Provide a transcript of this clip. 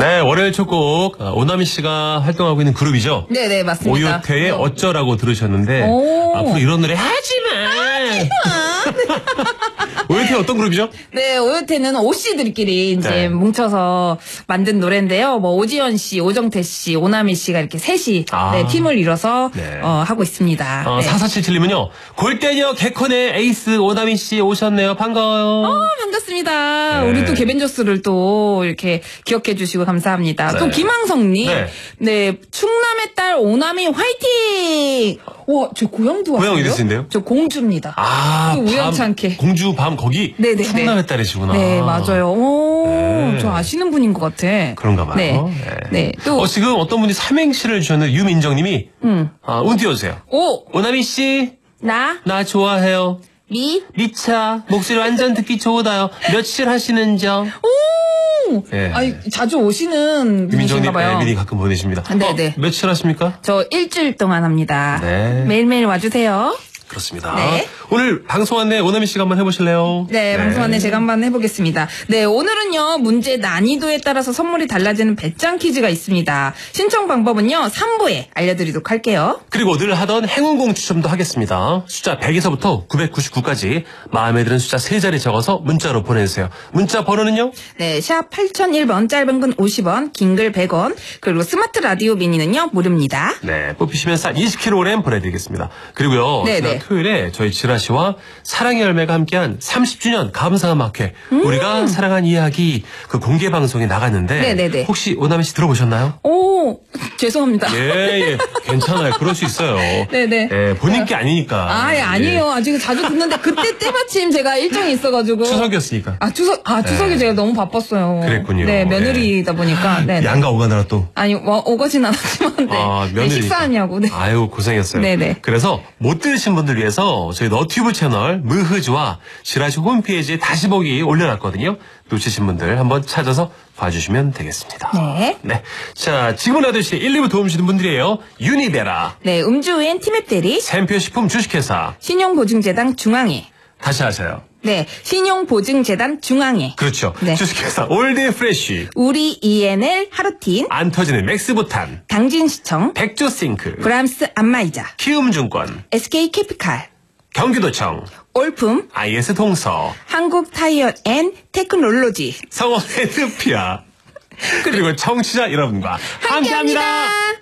네, 월요일 첫 곡 오나미 씨가 활동하고 있는 그룹이죠. 네네, 맞습니다. 오요태의 어쩌라고 들으셨는데 앞으로 이런 노래 하지마. 오요태 어떤 그룹이죠? 네, 오요태는 오씨들끼리 이제 네. 뭉쳐서 만든 노래인데요. 뭐 오지연 씨, 오정태 씨, 오나미 씨가 이렇게 셋이 네, 팀을 이뤄서 네. 하고 있습니다. 네. 4477님은요. 골대녀 개콘의 에이스 오나미 씨 오셨네요. 반가워요. 반갑습니다. 네. 우리 또 개벤저스를 또 이렇게 기억해 주시고 감사합니다. 네. 또 김항성님, 네. 네, 충남의 딸 오나미 화이팅! 와, 저 고향도 왔어요. 고향 어디신데요? 저 공주입니다. 또 우연찮게. 공주 밤 거기 네네, 충남의 딸이시구나. 네, 맞아요. 오, 네. 저 아시는 분인 것 같아. 그런가 봐요. 네. 네. 또, 지금 어떤 분이 삼행시를 주셨는데 유민정님이 운 띄워주세요. 오나미 씨, 나 좋아해요. 리차 목소리 완전 듣기 좋다요. 며칠 하시는죠? 오! 네. 아니, 자주 오시는 분이신가 유민정님 봐요. 미리 가끔 보내십니다. 네네. 며칠 하십니까? 저 일주일 동안 합니다. 네. 매일매일 와주세요. 그렇습니다. 네. 오늘 방송 안내 오나미 씨가 한번 해보실래요? 네, 방송 안내 제가 한번 해보겠습니다. 네, 오늘은요, 문제 난이도에 따라서 선물이 달라지는 배짱 퀴즈가 있습니다. 신청 방법은요, 3부에 알려드리도록 할게요. 그리고 늘 하던 행운공 추첨도 하겠습니다. 숫자 100에서부터 999까지 마음에 드는 숫자 3자리 적어서 문자로 보내주세요. 문자 번호는요? 네, 샵 8001번, 짧은 건 50원, 긴 글 100원, 그리고 스마트 라디오 미니는요, 무료입니다. 네, 뽑히시면 쌀 20kg 보내드리겠습니다. 그리고요, 네네. 지난 토요일에 저희 지라시와 사랑의 열매가 함께한 30주년 감사음악회 우리가 사랑한 이야기 그 공개 방송이 나갔는데 네네네. 혹시 오나미 씨 들어보셨나요? 오, 죄송합니다. 예, 괜찮아요. 그럴 수 있어요. 네네. 예, 본인 게 아니니까. 예, 아니에요. 아직 자주 듣는데 그때 때마침 제가 일정이 있어가지고. 추석이었으니까. 추석에 제가 너무 바빴어요. 그랬군요. 네, 며느리다 보니까. 네. 양가 오가느라 또. 아니, 오가진 않았지만, 네. 며느리니까. 네, 식사하냐고, 네. 아유, 고생했어요. 네네. 그래서 못 들으신 분들 위해서 저희 너튜브 채널 무흐즈와 지라시 홈페이지에 다시 보기 올려놨거든요. 놓치신 분들 한번 찾아서 봐주시면 되겠습니다. 네. 자, 지금은 아저씨 1, 2부 도움 주시는 분들이에요. 유니베라, 네, 음주엔 티맵대리, 샘표식품 주식회사. 신용보증재단 중앙회. 다시 하세요. 네, 신용보증재단 중앙회. 그렇죠. 네. 주식회사 올데이 프레쉬, 우리 ENL 하루틴, 안 터지는 맥스부탄, 당진시청, 백조싱크, 브람스 안마이자, 키움증권, SK캐피칼, 경기도청, 올품, IS 동서, 한국타이어앤테크놀로지. 성원 헤드피아, 그리고 청취자 여러분과 함께합니다.